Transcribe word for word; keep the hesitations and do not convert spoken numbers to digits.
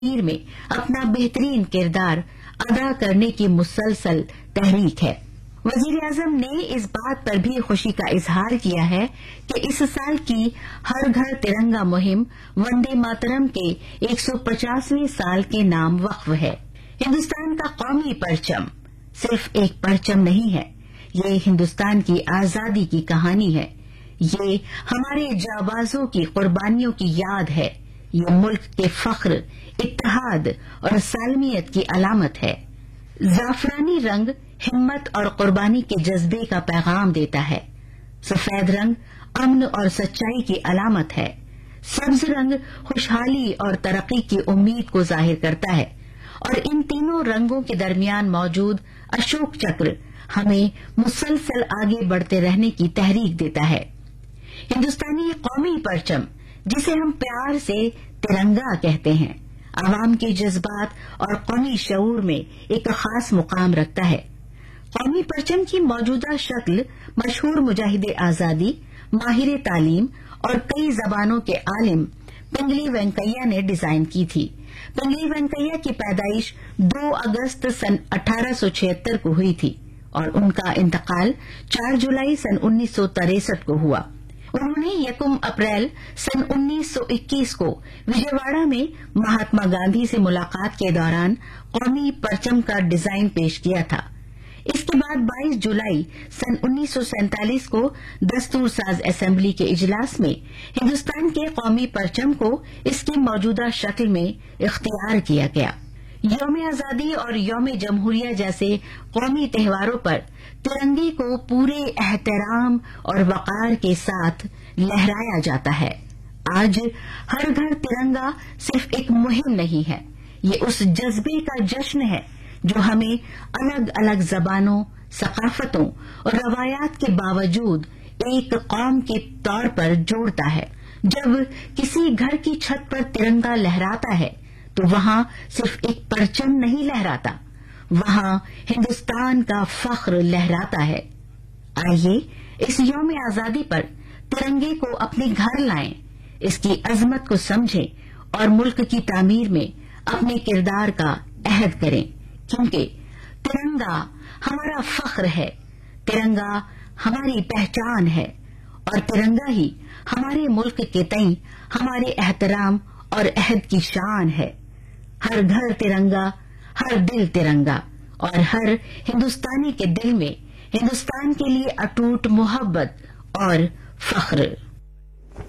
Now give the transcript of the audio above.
تعمیر میں اپنا بہترین کردار ادا کرنے کی مسلسل تحریک ہے۔ وزیر اعظم نے اس بات پر بھی خوشی کا اظہار کیا ہے کہ اس سال کی ہر گھر ترنگا مہم وندے ماترم کے ایک سو پچاسویں سال کے نام وقف ہے۔ ہندوستان کا قومی پرچم صرف ایک پرچم نہیں ہے، یہ ہندوستان کی آزادی کی کہانی ہے، یہ ہمارے جانبازوں کی قربانیوں کی یاد ہے، یہ ملک کے فخر، اتحاد اور سالمیت کی علامت ہے۔ زعفرانی رنگ ہمت اور قربانی کے جذبے کا پیغام دیتا ہے، سفید رنگ امن اور سچائی کی علامت ہے، سبز رنگ خوشحالی اور ترقی کی امید کو ظاہر کرتا ہے، اور ان تینوں رنگوں کے درمیان موجود اشوک چکر ہمیں مسلسل آگے بڑھتے رہنے کی تحریک دیتا ہے۔ ہندوستانی قومی پرچم، جسے ہم پیار سے ترنگا کہتے ہیں، عوام کے جذبات اور قومی شعور میں ایک خاص مقام رکھتا ہے۔ قومی پرچم کی موجودہ شکل مشہور مجاہد آزادی، ماہر تعلیم اور کئی زبانوں کے عالم پنگلی وینکیا نے ڈیزائن کی تھی۔ پنگلی وینکیا کی پیدائش دو اگست سن اٹھارہ سو چھہتر کو ہوئی تھی اور ان کا انتقال چار جولائی سن انیس سو تریسٹھ کو ہوا۔ انہوں نے یکم اپریل سن انیس سو اکیس کو وجے واڑہ میں مہاتما گاندھی سے ملاقات کے دوران قومی پرچم کا ڈیزائن پیش کیا تھا۔ اس کے بعد بائیس جولائی سن انیس سو سینتالیس کو دستور ساز اسمبلی کے اجلاس میں ہندوستان کے قومی پرچم کو اس کی موجودہ شکل میں اختیار کیا گیا۔ یوم آزادی اور یوم جمہوریہ جیسے قومی تہواروں پر ترنگے کو پورے احترام اور وقار کے ساتھ لہرایا جاتا ہے۔ آج ہر گھر ترنگا صرف ایک مہم نہیں ہے، یہ اس جذبے کا جشن ہے جو ہمیں الگ الگ زبانوں، ثقافتوں اور روایات کے باوجود ایک قوم کے طور پر جوڑتا ہے۔ جب کسی گھر کی چھت پر ترنگا لہراتا ہے تو وہاں صرف ایک پرچم نہیں لہراتا، وہاں ہندوستان کا فخر لہراتا ہے۔ آئیے اس یوم آزادی پر ترنگے کو اپنے گھر لائیں، اس کی عظمت کو سمجھیں اور ملک کی تعمیر میں اپنے کردار کا عہد کریں، کیونکہ ترنگا ہمارا فخر ہے، ترنگا ہماری پہچان ہے، اور ترنگا ہی ہمارے ملک کے تئیں ہمارے احترام اور عہد کی شان ہے۔ ہر گھر ترنگا، ہر دل ترنگا، اور ہر ہندوستانی کے دل میں ہندوستان کے لیے اٹوٹ محبت اور فخر۔